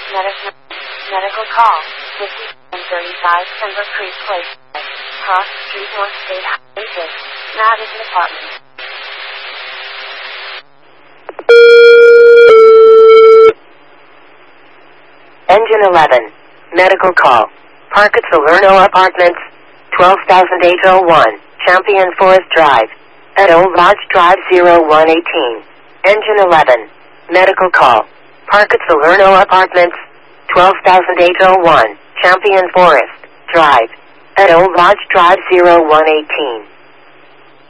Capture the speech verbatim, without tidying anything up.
Medical, medical call, fifty-seven thirty-five Timber Creek Place, Cross Street, North State Highway six, Madison Apartment. Engine eleven, medical call, Park at Salerno Apartments, twelve thousand eight oh one, Champion Forest Drive, at Old Lodge Drive zero one eighteen. Engine eleven, medical call, Park at Salerno Apartments, twelve thousand eight oh one, Champion Forest Drive, at Old Lodge Drive zero one eighteen.